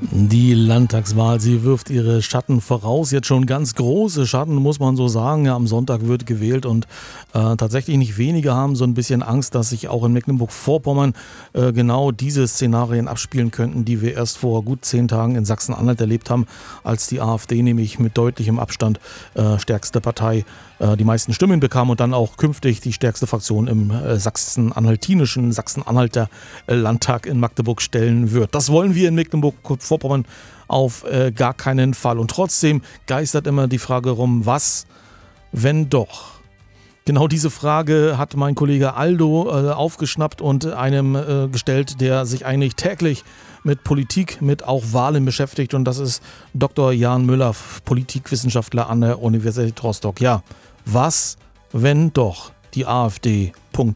Die Landtagswahl, sie wirft ihre Schatten voraus, jetzt schon ganz große Schatten, muss man so sagen. Ja, am Sonntag wird gewählt und tatsächlich nicht wenige haben so ein bisschen Angst, dass sich auch in Mecklenburg-Vorpommern genau diese Szenarien abspielen könnten, die wir erst vor gut 10 Tagen in Sachsen-Anhalt erlebt haben, als die AfD nämlich mit deutlichem Abstand stärkste Partei die meisten Stimmen bekam und dann auch künftig die stärkste Fraktion im Sachsen-Anhalter Landtag in Magdeburg stellen wird. Das wollen wir in Mecklenburg-Vorpommern auf gar keinen Fall. Und trotzdem geistert immer die Frage rum, was, wenn doch? Genau diese Frage hat mein Kollege Aldo aufgeschnappt und einem gestellt, der sich eigentlich täglich mit Politik, mit auch Wahlen beschäftigt. Und das ist Dr. Jan Müller, Politikwissenschaftler an der Universität Rostock. Ja, was, wenn doch die AfD...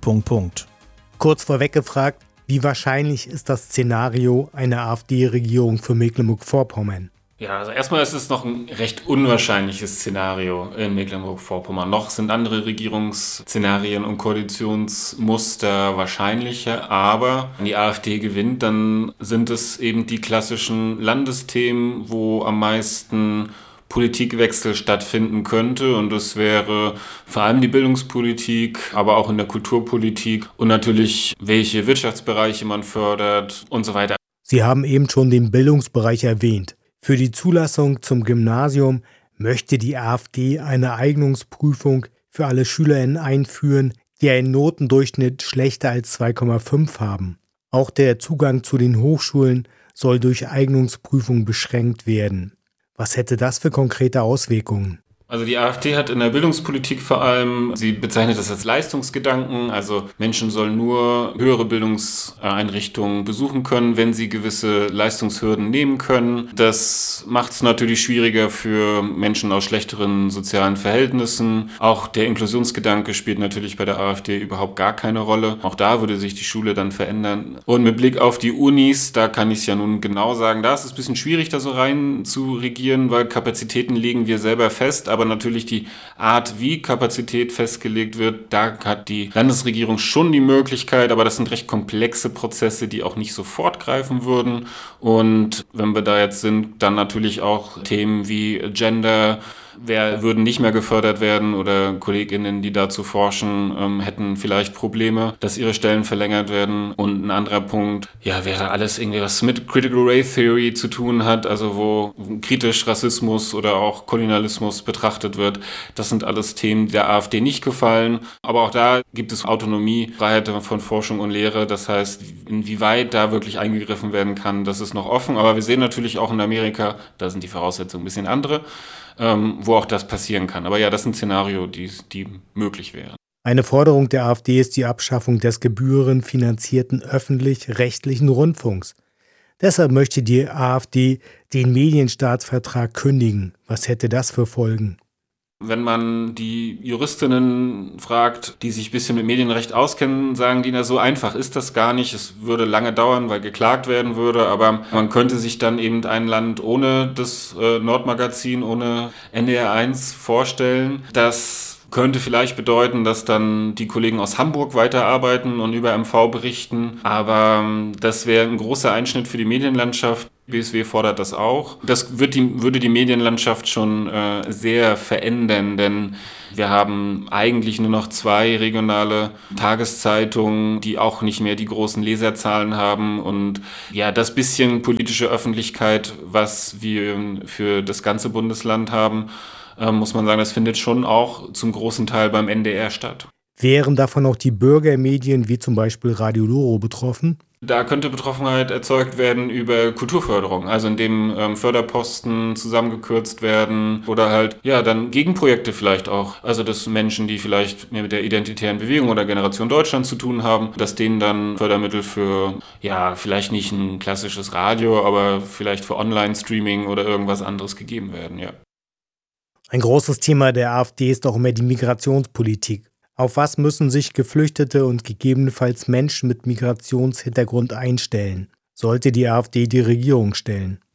Kurz vorweg gefragt, wie wahrscheinlich ist das Szenario einer AfD-Regierung für Mecklenburg-Vorpommern? Ja, also erstmal ist es noch ein recht unwahrscheinliches Szenario in Mecklenburg-Vorpommern. Noch sind andere Regierungsszenarien und Koalitionsmuster wahrscheinlicher, aber wenn die AfD gewinnt, dann sind es eben die klassischen Landesthemen, wo am meisten Politikwechsel stattfinden könnte, und das wäre vor allem die Bildungspolitik, aber auch in der Kulturpolitik und natürlich welche Wirtschaftsbereiche man fördert und so weiter. Sie haben eben schon den Bildungsbereich erwähnt. Für die Zulassung zum Gymnasium möchte die AfD eine Eignungsprüfung für alle SchülerInnen einführen, die einen Notendurchschnitt schlechter als 2,5 haben. Auch der Zugang zu den Hochschulen soll durch Eignungsprüfung beschränkt werden. Was hätte das für konkrete Auswirkungen? Also die AfD hat in der Bildungspolitik vor allem, sie bezeichnet das als Leistungsgedanken, also Menschen sollen nur höhere Bildungseinrichtungen besuchen können, wenn sie gewisse Leistungshürden nehmen können. Das macht es natürlich schwieriger für Menschen aus schlechteren sozialen Verhältnissen. Auch der Inklusionsgedanke spielt natürlich bei der AfD überhaupt gar keine Rolle. Auch da würde sich die Schule dann verändern. Und mit Blick auf die Unis, da kann ich es ja nun genau sagen, da ist es ein bisschen schwierig, da so rein zu regieren, weil Kapazitäten legen wir selber fest, aber natürlich die Art, wie Kapazität festgelegt wird, da hat die Landesregierung schon die Möglichkeit, aber das sind recht komplexe Prozesse, die auch nicht sofort greifen würden. Und wenn wir da jetzt sind, dann natürlich auch Themen wie Gender, würden nicht mehr gefördert werden, oder KollegInnen, die dazu forschen, hätten vielleicht Probleme, dass ihre Stellen verlängert werden. Und ein anderer Punkt, ja, wäre alles irgendwie, was mit Critical Race Theory zu tun hat, also wo kritisch Rassismus oder auch Kolonialismus betrachtet wird. Das sind alles Themen, die der AfD nicht gefallen. Aber auch da gibt es Autonomie, Freiheit von Forschung und Lehre. Das heißt, inwieweit da wirklich eingegriffen werden kann, das ist noch offen. Aber wir sehen natürlich auch in Amerika, da sind die Voraussetzungen ein bisschen andere, wo auch das passieren kann. Aber ja, das ist ein Szenario, die möglich wäre. Eine Forderung der AfD ist die Abschaffung des gebührenfinanzierten öffentlich-rechtlichen Rundfunks. Deshalb möchte die AfD den Medienstaatsvertrag kündigen. Was hätte das für Folgen? Wenn man die Juristinnen fragt, die sich ein bisschen mit Medienrecht auskennen, sagen die, na, so einfach ist das gar nicht. Es würde lange dauern, weil geklagt werden würde, aber man könnte sich dann eben ein Land ohne das Nordmagazin, ohne NDR1 vorstellen. Das könnte vielleicht bedeuten, dass dann die Kollegen aus Hamburg weiterarbeiten und über MV berichten, aber das wäre ein großer Einschnitt für die Medienlandschaft. BSW fordert das auch. Das würde die Medienlandschaft schon sehr verändern, denn wir haben eigentlich nur noch 2 regionale Tageszeitungen, die auch nicht mehr die großen Leserzahlen haben. Und ja, das bisschen politische Öffentlichkeit, was wir für das ganze Bundesland haben, muss man sagen, das findet schon auch zum großen Teil beim NDR statt. Wären davon auch die Bürgermedien wie zum Beispiel Radio Loro betroffen? Da könnte Betroffenheit erzeugt werden über Kulturförderung, also indem Förderposten zusammengekürzt werden oder halt, ja, dann Gegenprojekte vielleicht auch. Also dass Menschen, die vielleicht mehr mit der identitären Bewegung oder Generation Deutschland zu tun haben, dass denen dann Fördermittel für, ja, vielleicht nicht ein klassisches Radio, aber vielleicht für Online-Streaming oder irgendwas anderes gegeben werden, ja. Ein großes Thema der AfD ist auch immer die Migrationspolitik. Auf was müssen sich Geflüchtete und gegebenenfalls Menschen mit Migrationshintergrund einstellen? Sollte die AfD die Regierung stellen?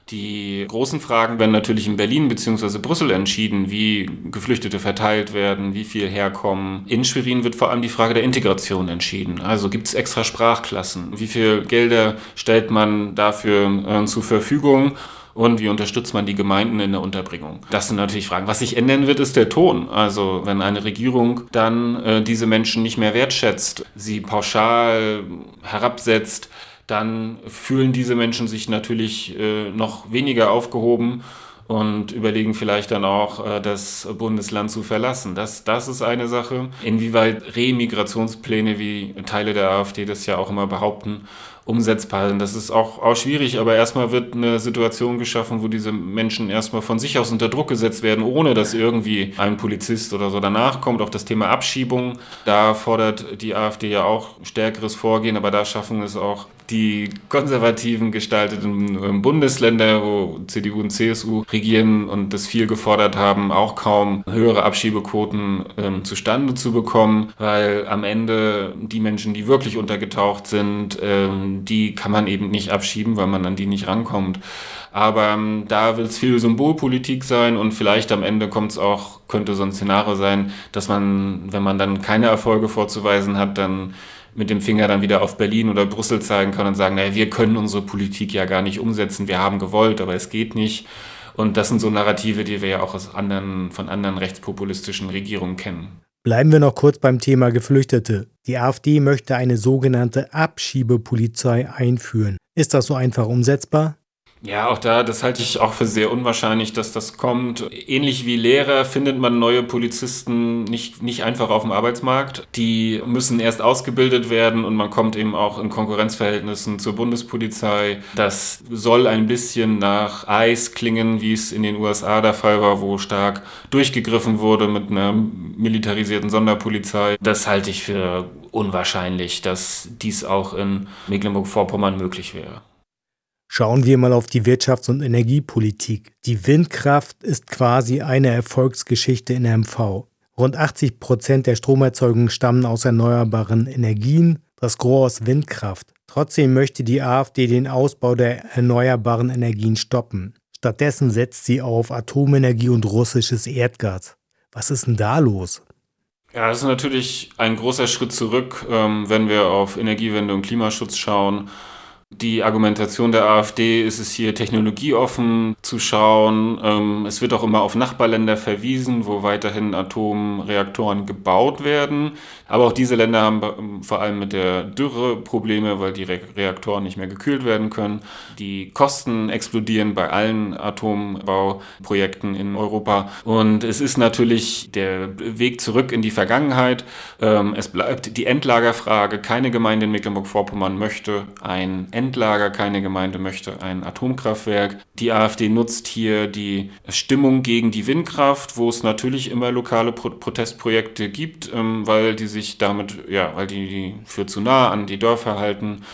Die großen Fragen werden natürlich in Berlin bzw. Brüssel entschieden, wie Geflüchtete verteilt werden, wie viel herkommen. In Schwerin wird vor allem die Frage der Integration entschieden. Also gibt es extra Sprachklassen? Wie viel Gelder stellt man dafür zur Verfügung? Und wie unterstützt man die Gemeinden in der Unterbringung? Das sind natürlich Fragen. Was sich ändern wird, ist der Ton. Also wenn eine Regierung dann diese Menschen nicht mehr wertschätzt, sie pauschal herabsetzt, dann fühlen diese Menschen sich natürlich noch weniger aufgehoben und überlegen vielleicht dann auch, das Bundesland zu verlassen. Das ist eine Sache. Inwieweit Remigrationspläne, wie Teile der AfD das ja auch immer behaupten, umsetzbar sind. Das ist auch schwierig, aber erstmal wird eine Situation geschaffen, wo diese Menschen erstmal von sich aus unter Druck gesetzt werden, ohne dass irgendwie ein Polizist oder so danach kommt. Auch das Thema Abschiebung, da fordert die AfD ja auch stärkeres Vorgehen, aber da schaffen es auch die konservativen gestalteten Bundesländer, wo CDU und CSU regieren und das viel gefordert haben, auch kaum höhere Abschiebequoten zustande zu bekommen, weil am Ende die Menschen, die wirklich untergetaucht sind, die kann man eben nicht abschieben, weil man an die nicht rankommt. Aber da wird es viel Symbolpolitik sein und vielleicht am Ende könnte so ein Szenario sein, dass man, wenn man dann keine Erfolge vorzuweisen hat, dann mit dem Finger dann wieder auf Berlin oder Brüssel zeigen kann und sagen, naja, wir können unsere Politik ja gar nicht umsetzen, wir haben gewollt, aber es geht nicht. Und das sind so Narrative, die wir ja auch von anderen rechtspopulistischen Regierungen kennen. Bleiben wir noch kurz beim Thema Geflüchtete. Die AfD möchte eine sogenannte Abschiebepolizei einführen. Ist das so einfach umsetzbar? Ja, auch das halte ich auch für sehr unwahrscheinlich, dass das kommt. Ähnlich wie Lehrer findet man neue Polizisten nicht einfach auf dem Arbeitsmarkt. Die müssen erst ausgebildet werden und man kommt eben auch in Konkurrenzverhältnissen zur Bundespolizei. Das soll ein bisschen nach ICE klingen, wie es in den USA der Fall war, wo stark durchgegriffen wurde mit einer militarisierten Sonderpolizei. Das halte ich für unwahrscheinlich, dass dies auch in Mecklenburg-Vorpommern möglich wäre. Schauen wir mal auf die Wirtschafts- und Energiepolitik. Die Windkraft ist quasi eine Erfolgsgeschichte in MV. Rund 80% der Stromerzeugung stammen aus erneuerbaren Energien, das Gros aus Windkraft. Trotzdem möchte die AfD den Ausbau der erneuerbaren Energien stoppen. Stattdessen setzt sie auf Atomenergie und russisches Erdgas. Was ist denn da los? Ja, das ist natürlich ein großer Schritt zurück, wenn wir auf Energiewende und Klimaschutz schauen. Die Argumentation der AfD ist es hier, technologieoffen zu schauen. Es wird auch immer auf Nachbarländer verwiesen, wo weiterhin Atomreaktoren gebaut werden. Aber auch diese Länder haben vor allem mit der Dürre Probleme, weil die Reaktoren nicht mehr gekühlt werden können. Die Kosten explodieren bei allen Atombauprojekten in Europa. Und es ist natürlich der Weg zurück in die Vergangenheit. Es bleibt die Endlagerfrage. Keine Gemeinde in Mecklenburg-Vorpommern möchte ein Endlager, keine Gemeinde möchte ein Atomkraftwerk. Die AfD nutzt hier die Stimmung gegen die Windkraft, wo es natürlich immer lokale Protestprojekte gibt, weil die sich weil die für zu nah an die Dörfer halten.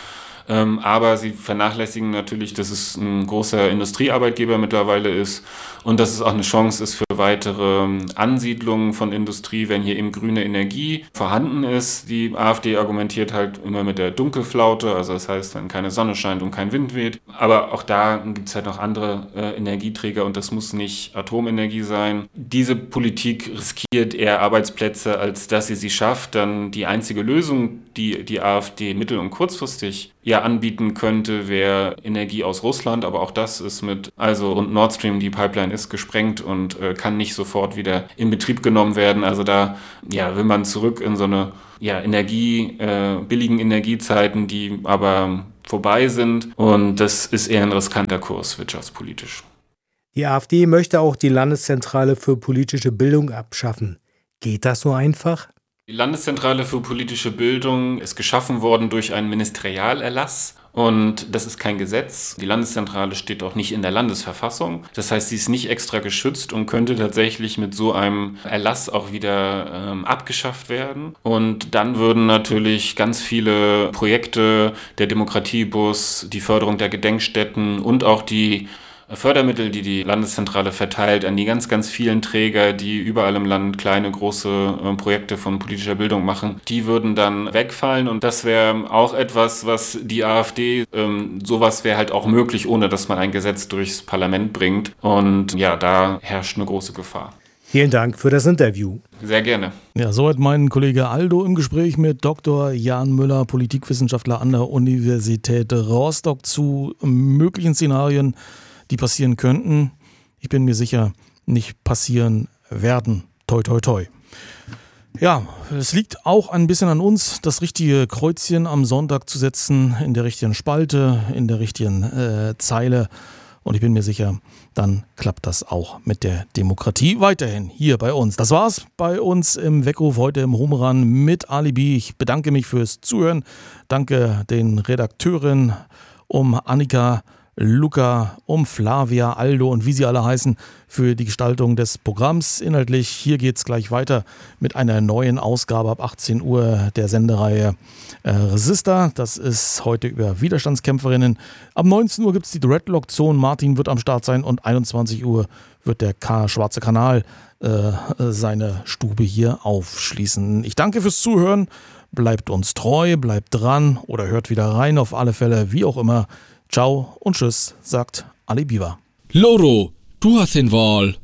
Aber sie vernachlässigen natürlich, dass es ein großer Industriearbeitgeber mittlerweile ist und dass es auch eine Chance ist für weitere Ansiedlungen von Industrie, wenn hier eben grüne Energie vorhanden ist. Die AfD argumentiert halt immer mit der Dunkelflaute, also das heißt, wenn keine Sonne scheint und kein Wind weht. Aber auch da gibt es halt noch andere Energieträger und das muss nicht Atomenergie sein. Diese Politik riskiert eher Arbeitsplätze, als dass sie schafft. Dann die einzige Lösung, die die AfD mittel- und kurzfristig anbieten könnte, wäre Energie aus Russland, aber auch das ist und Nord Stream, die Pipeline ist gesprengt und kann nicht sofort wieder in Betrieb genommen werden. Also da will man zurück in so eine billigen Energiezeiten, die aber vorbei sind und das ist eher ein riskanter Kurs wirtschaftspolitisch. Die AfD möchte auch die Landeszentrale für politische Bildung abschaffen. Geht das so einfach? Die Landeszentrale für politische Bildung ist geschaffen worden durch einen Ministerialerlass und das ist kein Gesetz. Die Landeszentrale steht auch nicht in der Landesverfassung. Das heißt, sie ist nicht extra geschützt und könnte tatsächlich mit so einem Erlass auch wieder abgeschafft werden. Und dann würden natürlich ganz viele Projekte, der Demokratiebus, die Förderung der Gedenkstätten und auch die Fördermittel, die die Landeszentrale verteilt, an die ganz, ganz vielen Träger, die überall im Land kleine, große Projekte von politischer Bildung machen, die würden dann wegfallen. Und das wäre auch etwas, was die AfD, sowas wäre halt auch möglich, ohne dass man ein Gesetz durchs Parlament bringt. Und ja, da herrscht eine große Gefahr. Vielen Dank für das Interview. Sehr gerne. Ja, soweit mein Kollege Aldo im Gespräch mit Dr. Jan Müller, Politikwissenschaftler an der Universität Rostock zu möglichen Szenarien, die passieren könnten. Ich bin mir sicher, nicht passieren werden. Toi, toi, toi. Ja, es liegt auch ein bisschen an uns, das richtige Kreuzchen am Sonntag zu setzen, in der richtigen Spalte, in der richtigen Zeile. Und ich bin mir sicher, dann klappt das auch mit der Demokratie weiterhin hier bei uns. Das war's bei uns im Weckruf heute im Homerun mit Alibi. Ich bedanke mich fürs Zuhören. Danke den Redakteuren um Annika, Luca, um Flavia, Aldo und wie sie alle heißen für die Gestaltung des Programms. Inhaltlich, hier geht's gleich weiter mit einer neuen Ausgabe ab 18 Uhr der Sendereihe Resistor. Das ist heute über Widerstandskämpferinnen. Ab 19 Uhr gibt's die Dreadlock-Zone. Martin wird am Start sein und 21 Uhr wird der Schwarze Kanal seine Stube hier aufschließen. Ich danke fürs Zuhören. Bleibt uns treu, bleibt dran oder hört wieder rein. Auf alle Fälle, wie auch immer. Ciao und tschüss, sagt Ali Biber. Loro, du hast den Wahl.